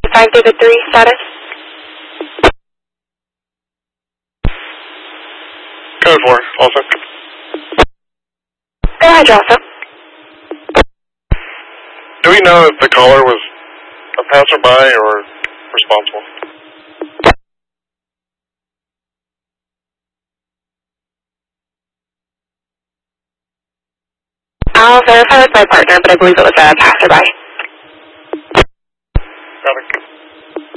5 David 3, status. Code 4, also. Go ahead, you're also. Do we know if the caller was a passerby or responsible? I'll verify with my partner, but I believe it was a passerby.